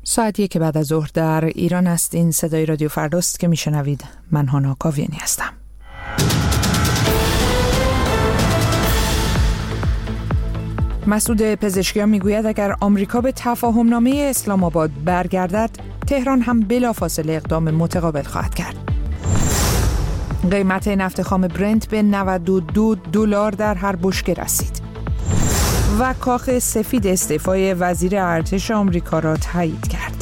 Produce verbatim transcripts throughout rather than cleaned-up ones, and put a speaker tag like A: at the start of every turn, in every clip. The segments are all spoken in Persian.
A: ساعت یک بعد از ظهر در ایران است. این صدای رادیو فرداست که میشنوید. من هانا کاویانی هستم. مسعود پزشکیان میگوید اگر آمریکا به تفاهم نامه اسلام آباد برگردد، تهران هم بلافاصله اقدام متقابل خواهد کرد. قیمت نفت خام برنت به نود و دو دلار در هر بشکه رسید. و کاخ سفید استعفای وزیر ارتش آمریکا را تایید کرد.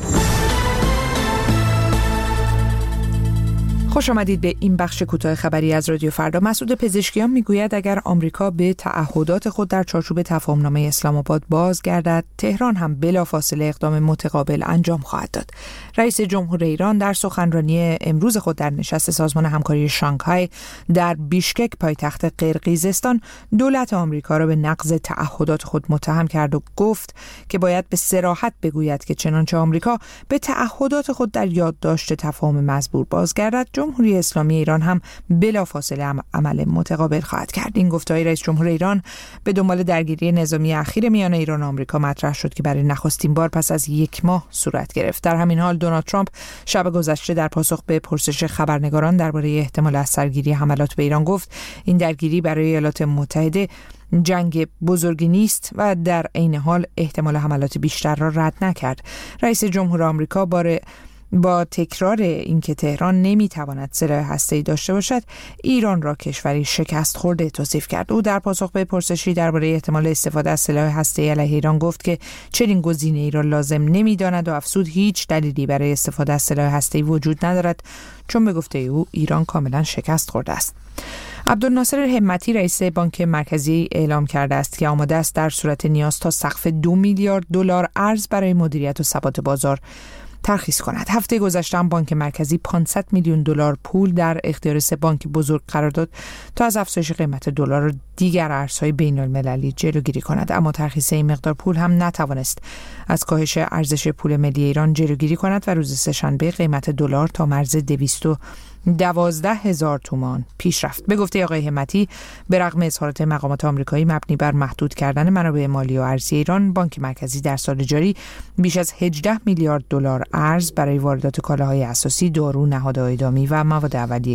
A: خوش آمدید به این بخش کوتاه خبری از رادیو فردا. مسعود پزشکیان میگوید اگر آمریکا به تعهدات خود در چارچوب تفاهمنامه اسلام آباد بازگردد، تهران هم بلافاصله اقدام متقابل انجام خواهد داد. رئیس جمهور ایران در سخنرانی امروز خود در نشست سازمان همکاری شانگهای در بیشکک پایتخت قرقیزستان دولت آمریکا را به نقض تعهدات خود متهم کرد و گفت که باید به صراحت بگوید که چنانچه آمریکا به تعهدات خود در یادداشت تفاهم مزبور بازگردد، جمهوری اسلامی ایران هم بلافاصله عمل متقابل خواهد کرد. این گفته‌های رئیس جمهور ایران به دنبال درگیری نظامی اخیر میان ایران و آمریکا مطرح شد که برای نخستین بار پس از یک ماه صورت گرفت. در همین حال دونالد ترامپ شب گذشته در پاسخ به پرسش خبرنگاران درباره احتمال از سرگیری حملات به ایران گفت این درگیری برای ایالات متحده جنگ بزرگی نیست و در عین حال احتمال حملات بیشتر را رد نکرد. رئیس جمهور آمریکا بار با تکرار اینکه تهران نمیتواند سلاح هسته‌ای داشته باشد، ایران را کشوری شکست خورده توصیف کرد. او در پاسخ به پرسشی درباره احتمال استفاده از سلاح هسته‌ای علیه ایران گفت که چنین گزینه‌ای را لازم نمی‌داند و افزود هیچ دلیلی برای استفاده از سلاح هسته‌ای وجود ندارد، چون به گفته او ایران کاملا شکست خورده است. عبدالناصر همتی رئیس بانک مرکزی اعلام کرده است که آماده است در صورت نیاز تا سقف دو میلیارد دلار ارز برای مدیریت و ثبات بازار ترخیص کند. هفته گذشته هم بانک مرکزی پانصد میلیون دلار پول در اختیار سه بانک بزرگ قرار داد تا از افزایش قیمت دلار و دیگر ارزهای بین المللی جلوگیری کند، اما ترخیص این مقدار پول هم نتوانست از کاهش ارزش پول ملی ایران جلوگیری کند و روز سه‌شنبه قیمت دلار تا مرز دویست و دوازده هزار تومان پیش رفت. به گفته آقای همتی، به رغم اظهارات مقامات آمریکایی مبنی بر محدود کردن منابع مالی و ارزی ایران، بانک مرکزی در سال جاری بیش از هجده میلیارد دلار ارز برای واردات کالاهای اساسی، دارو، نهادهای دامی و مواد اولیه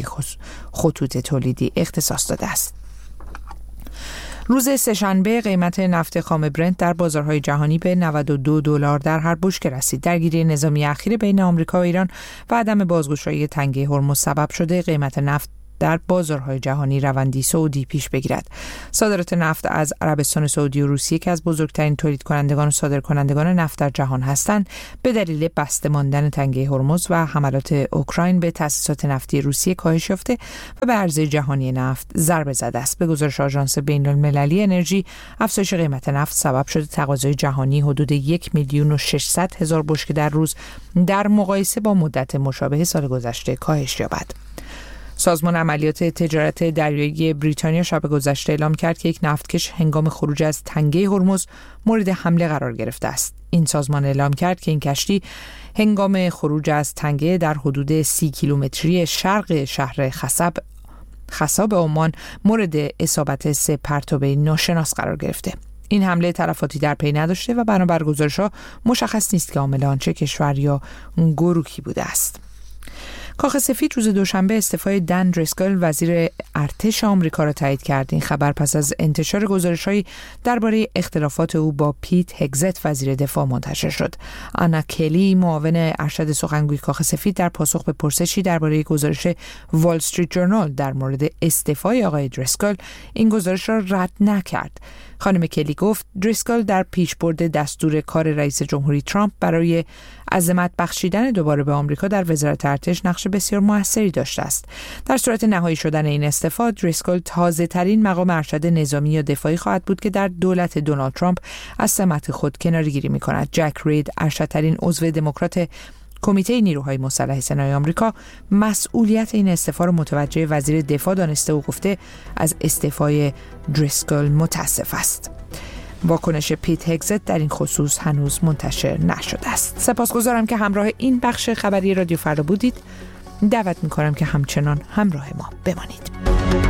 A: خطوط تولیدی اختصاص داده است. روز سه‌شنبه قیمت نفت خام برنت در بازارهای جهانی به نود و دو دلار در هر بشکه رسید. درگیری نظامی اخیر بین آمریکا و ایران و عدم بازگشایی تنگه هرمز سبب شده قیمت نفت در بازارهای جهانی روندی صعودی پیش بگیرد. صادرات نفت از عربستان سعودی و روسیه که از بزرگترین تولید کنندگان و صادر کنندگان نفت در جهان هستند، به دلیل بسته ماندن تنگه هرمز و حملات اوکراین به تأسیسات نفتی روسیه کاهش یافته و به عرضه جهانی نفت ضربه زده است. به گزارش آژانس بین المللی انرژی، افزایش قیمت نفت سبب شده تقاضای جهانی حدود یک میلیون و ششصد هزار بشکه در روز در مقایسه با مدت مشابه سال گذشته کاهش یابد. سازمان عملیات تجارت دریایی بریتانیا شب گذشته اعلام کرد که یک نفتکش هنگام خروج از تنگه هرمز مورد حمله قرار گرفته است. این سازمان اعلام کرد که این کشتی هنگام خروج از تنگه در حدود سی کیلومتری شرق شهر خصب خصاب عمان مورد اصابت سه پرتاب ناشناس قرار گرفته. این حمله تلفاتی در پی نداشته و بنابر گزارش‌ها مشخص نیست که عامل آن چه کشور یا گروهی بوده است. کاخ سفید روز دوشنبه استعفای دن دریسکل وزیر ارتش آمریکا را تایید کرد. این خبر پس از انتشار گزارش‌هایی درباره اختلافات او با پیت هگزت وزیر دفاع منتشر شد. آنا کلی معاون ارشد سخنگوی کاخ سفید در پاسخ به پرسشی درباره گزارش وال استریت جورنال در مورد استعفای آقای دریسکل این گزارش را رد نکرد. خانم کلی گفت دریسکل در پیشبرد دستور کار رئیس جمهوری ترامپ برای عظمت بخشیدن دوباره به آمریکا در وزارت ارتش نقش بسیار موثری داشته است. در صورت نهایی شدن این استعفا، دریسکل تازه ترین مقام ارشد نظامی یا دفاعی خواهد بود که در دولت دونالد ترامپ از سمت خود کناره‌گیری می‌کند. جک رید، ارشدترین عضو دموکرات کمیته نیروهای مسلح سنای آمریکا، مسئولیت این استعفا را متوجه وزیر دفاع دانسته و گفته از استعفای دریسکل متاسف است. واکنش پیت هگزت در این خصوص هنوز منتشر نشده است. سپاسگزارم که همراه این بخش خبری رادیو فردا بودید. دعوت می‌کنم که همچنان همراه ما بمانید.